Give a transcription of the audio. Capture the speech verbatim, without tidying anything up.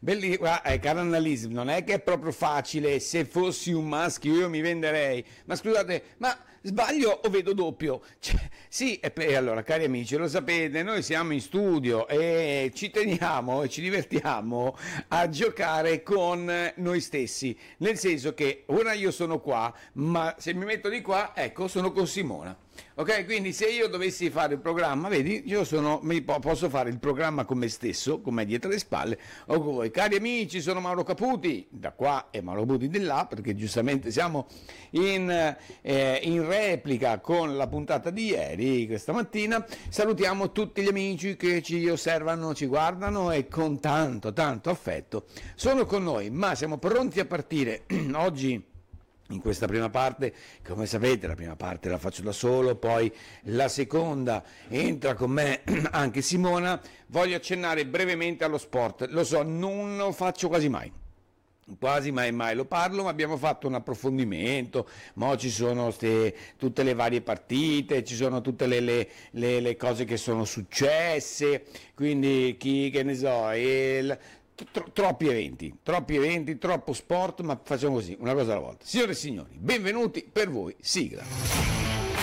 Belli, guarda, eh, caro Annalisa, non è che è proprio facile. Se fossi un maschio io mi venderei. Ma scusate, ma sbaglio o vedo doppio? Cioè, sì, e pe- allora, cari amici, lo sapete, noi siamo in studio e ci teniamo e ci divertiamo a giocare con noi stessi. Nel senso che ora io sono qua, ma se mi metto di qua, ecco, sono con Simona. Ok, quindi se io dovessi fare il programma, vedi, io sono, mi po- posso fare il programma con me stesso, con me dietro le spalle, o con voi. Cari amici, sono Mauro Caputi, da qua e Mauro Caputi di là, perché giustamente siamo in, eh, in replica con la puntata di ieri, questa mattina. Salutiamo tutti gli amici che ci osservano, ci guardano e con tanto, tanto affetto sono con noi, ma siamo pronti a partire oggi. In questa prima parte, come sapete, la prima parte la faccio da solo, poi la seconda entra con me anche Simona. Voglio accennare brevemente allo sport. Lo so, non lo faccio quasi mai. Quasi mai mai lo parlo, ma abbiamo fatto un approfondimento, mo ci sono ste, tutte le varie partite, ci sono tutte le, le, le, le cose che sono successe, quindi chi che ne so, il, tro, troppi eventi, troppi eventi, troppo sport, ma facciamo così, una cosa alla volta. Signore e signori, benvenuti per voi, sigla.